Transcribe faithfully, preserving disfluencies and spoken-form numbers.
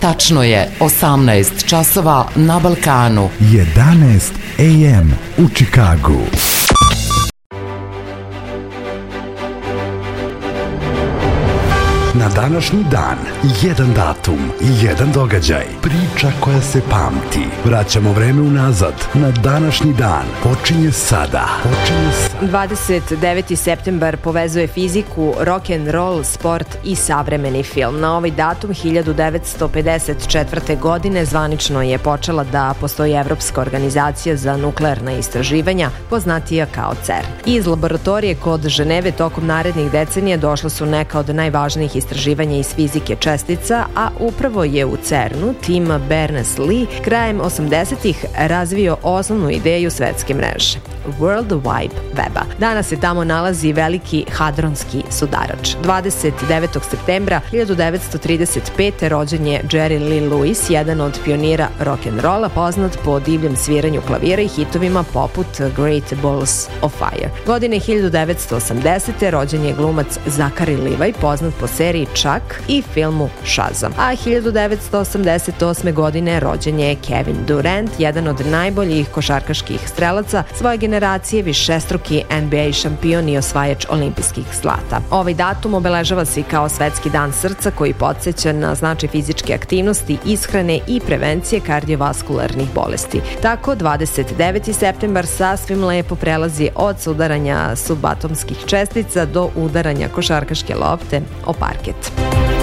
Tačno je osamnaest časova na Balkanu. jedanaest a m u Čikagu. Na današnji dan, jedan datum, jedan događaj, priča koja se pamti. Vraćamo vreme unazad, na današnji dan. Počinje sada. Počinje sada. dvadeset deveti septembar povezuje fiziku, rock'n'roll, sport i savremeni film. Na ovaj datum hiljadu devetsto pedeset četvrte. godine zvanično je počela da postoji Evropska organizacija za nuklearna istraživanja, poznatija kao CERN. Iz laboratorije kod Ženeve tokom narednih decenija došla su neka od najvažnijih istraživanja iz fizike čestica, a upravo je u CERN-u tim Berners-Lee krajem osamdesetih razvio osnovnu ideju svetske mreže, World Wide Weba. Danas se tamo nalazi veliki hadronski sudarač. dvadeset devetog septembra hiljadu devetsto trideset pete. rođen je Jerry Lee Lewis, jedan od pionira rock'n'rolla, poznat po divljem sviranju klavira i hitovima poput Great Balls of Fire. Godine hiljadu devetsto osamdesete. rođen je glumac Zachary Levi, poznat po seriji Chuck i filmu Shazam. A hiljadu devetsto osamdeset osme. godine rođen je Kevin Durant, jedan od najboljih košarkaških strelaca svoje generacije, višestruki N B A šampion i osvajač olimpijskih zlata. Ovaj datum obeležava se kao Svetski dan srca koji podsjeća na značaj fizičke aktivnosti, ishrane i prevencije kardiovaskularnih bolesti. Tako, dvadeset deveti septembar sasvim lepo prelazi od sudaranja subatomskih čestica do udaranja košarkaške lopte o parket.